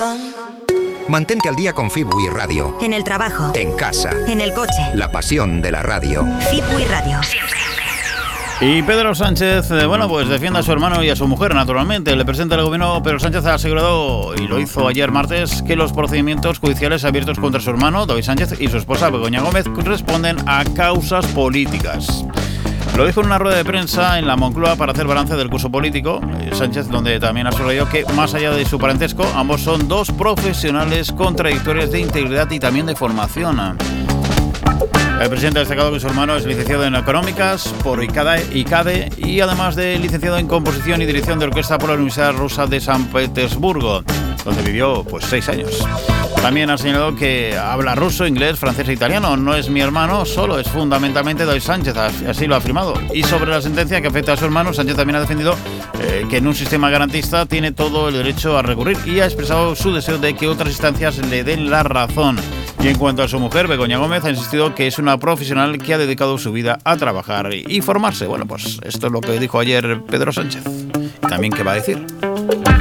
Mantente al día con FIBUI Radio. En el trabajo. En casa. En el coche. La pasión de la radio. FIBUI Radio. Y Pedro Sánchez, pues defiende a su hermano y a su mujer, naturalmente. El presidente del gobierno, Pedro Sánchez, ha asegurado, y lo hizo ayer martes, que los procedimientos judiciales abiertos contra su hermano, David Sánchez, y su esposa, Begoña Gómez, responden a causas políticas. Lo dijo en una rueda de prensa en la Moncloa para hacer balance del curso político. Sánchez, donde también ha subrayado que, más allá de su parentesco, ambos son dos profesionales contradictorios de integridad y también de formación. El presidente ha destacado que su hermano es licenciado en Económicas por ICADE y además de licenciado en Composición y Dirección de Orquesta por la Universidad Rusa de San Petersburgo, donde vivió 6 años. También ha señalado que habla ruso, inglés, francés e italiano. No es mi hermano solo, es fundamentalmente David Sánchez, así lo ha afirmado. Y sobre la sentencia que afecta a su hermano, Sánchez también ha defendido que en un sistema garantista tiene todo el derecho a recurrir y ha expresado su deseo de que otras instancias le den la razón. Y en cuanto a su mujer, Begoña Gómez, ha insistido que es una profesional que ha dedicado su vida a trabajar y formarse. Esto es lo que dijo ayer Pedro Sánchez. ¿Y también qué va a decir?